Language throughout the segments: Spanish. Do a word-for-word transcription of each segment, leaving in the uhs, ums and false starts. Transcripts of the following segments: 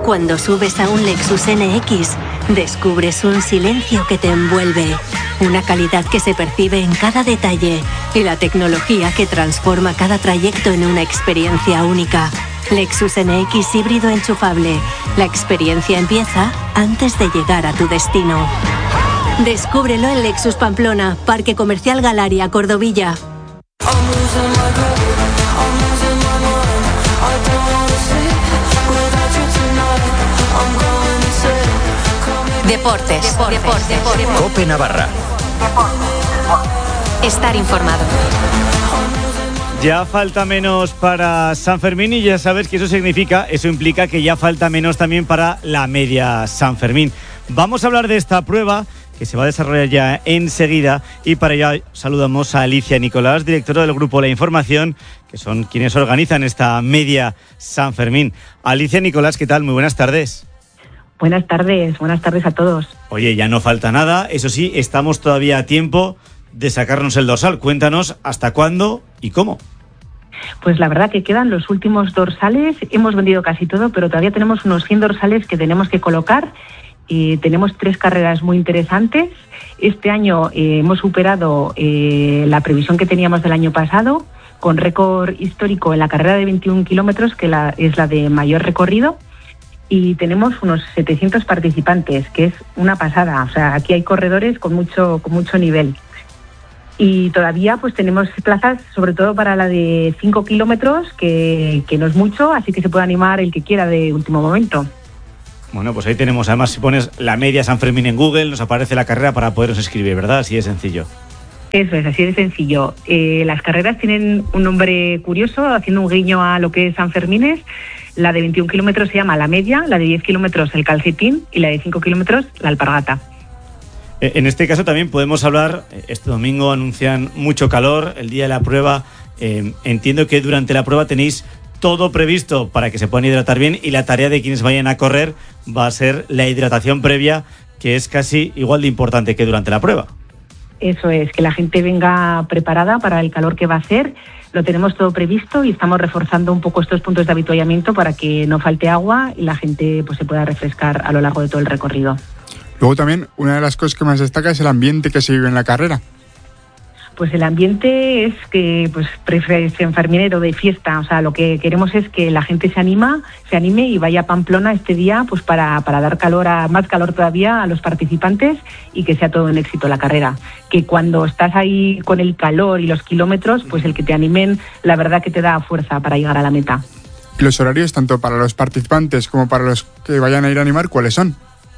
Cuando subes a un Lexus N X, descubres un silencio que te envuelve, una calidad que se percibe en cada detalle y la tecnología que transforma cada trayecto en una experiencia única. Lexus N X híbrido enchufable. La experiencia empieza antes de llegar a tu destino. Descúbrelo en Lexus Pamplona, Parque Comercial Galaria, Cordovilla. Deportes. Deportes. Deportes. Deportes. COPE Navarra. Estar informado. Ya falta menos para San Fermín y ya sabes que eso significa, eso implica que ya falta menos también para la media San Fermín. Vamos a hablar de esta prueba que se va a desarrollar ya enseguida y para ello saludamos a Alicia Nicolás, directora del Grupo La Información, que son quienes organizan esta media San Fermín. Alicia Nicolás, ¿qué tal? Muy buenas tardes. Buenas tardes, buenas tardes a todos. Oye, ya no falta nada, eso sí, estamos todavía a tiempo de sacarnos el dorsal. Cuéntanos hasta cuándo y cómo. Pues la verdad que quedan los últimos dorsales, hemos vendido casi todo, pero todavía tenemos unos cien dorsales que tenemos que colocar. Eh, tenemos tres carreras muy interesantes. Este año eh, hemos superado eh, la previsión que teníamos del año pasado, con récord histórico en la carrera de veintiún kilómetros, que la, es la de mayor recorrido. Y tenemos unos setecientos participantes, que es una pasada. O sea, aquí hay corredores con mucho, con mucho nivel. Y todavía pues tenemos plazas, sobre todo para la de cinco kilómetros, que, que no es mucho, así que se puede animar el que quiera de último momento. Bueno, pues ahí tenemos, además si pones la media San Fermín en Google, nos aparece la carrera para poderos inscribir, ¿verdad? Así de sencillo. Eso es, así de sencillo. Eh, las carreras tienen un nombre curioso, haciendo un guiño a lo que es San Fermines. La de veintiún kilómetros se llama La Media, la de diez kilómetros El Calcetín y la de cinco kilómetros La Alpargata. En este caso también podemos hablar, este domingo anuncian mucho calor, el día de la prueba. Eh, entiendo que durante la prueba tenéis todo previsto para que se puedan hidratar bien y la tarea de quienes vayan a correr va a ser la hidratación previa, que es casi igual de importante que durante la prueba. Eso es, que la gente venga preparada para el calor que va a hacer. Lo tenemos todo previsto y estamos reforzando un poco estos puntos de avituallamiento para que no falte agua y la gente pues se pueda refrescar a lo largo de todo el recorrido. Luego también, una de las cosas que más destaca es el ambiente que se vive en la carrera. Pues el ambiente es que pues sanferminero de fiesta, o sea, lo que queremos es que la gente se anima, se anime y vaya a Pamplona este día pues para, para dar calor a, más calor todavía a los participantes y que sea todo un éxito la carrera. Que cuando estás ahí con el calor y los kilómetros, pues el que te animen, la verdad que te da fuerza para llegar a la meta. ¿Y los horarios, tanto para los participantes como para los que vayan a ir a animar, cuáles son?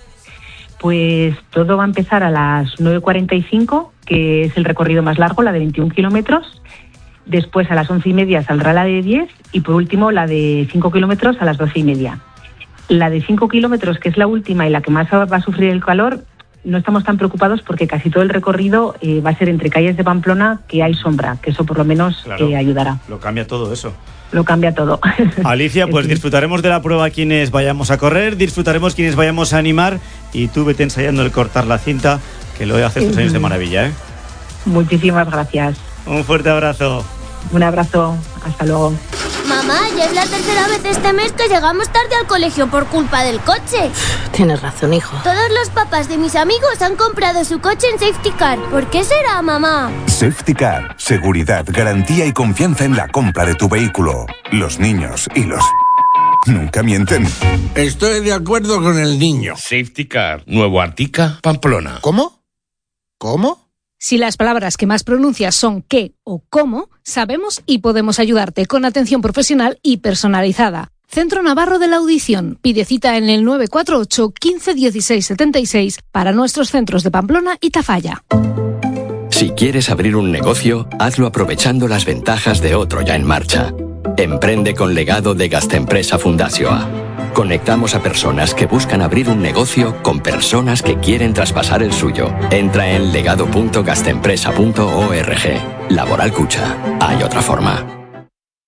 Pues todo va a empezar a las nueve cuarenta y cinco, que es el recorrido más largo, la de veintiún kilómetros. Después a las once y media saldrá la de diez y por último la de cinco kilómetros a las doce y media. La de cinco kilómetros, que es la última y la que más va a sufrir el calor, no estamos tan preocupados porque casi todo el recorrido eh, va a ser entre calles de Pamplona que hay sombra, que eso por lo menos claro, eh, ayudará. Lo cambia todo eso. Lo cambia todo. Alicia, pues disfrutaremos de la prueba quienes vayamos a correr, disfrutaremos quienes vayamos a animar y tú vete ensayando el cortar la cinta, que lo haces tus años de maravilla, ¿eh? Muchísimas gracias. Un fuerte abrazo. Un abrazo, hasta luego. Mamá, ya es la tercera vez este mes que llegamos tarde al colegio por culpa del coche. Tienes razón, hijo. Todos los papás de mis amigos han comprado su coche en Safety Car. ¿Por qué será, mamá? Safety Car. Seguridad, garantía y confianza en la compra de tu vehículo. Los niños y los... nunca mienten. Estoy de acuerdo con el niño. Safety Car. Nuevo Artica, Pamplona. ¿Cómo? ¿Cómo? Si las palabras que más pronuncias son qué o cómo, sabemos y podemos ayudarte con atención profesional y personalizada. Centro Navarro de la Audición. Pide cita en el nueve cuatro ocho, quince, dieciséis, setenta y seis para nuestros centros de Pamplona y Tafalla. Si quieres abrir un negocio, hazlo aprovechando las ventajas de otro ya en marcha. Emprende con legado de Gastempresa Fundazioa. Conectamos a personas que buscan abrir un negocio con personas que quieren traspasar el suyo. Entra en legado punto gastempresa punto org. Laboral Cucha. Hay otra forma.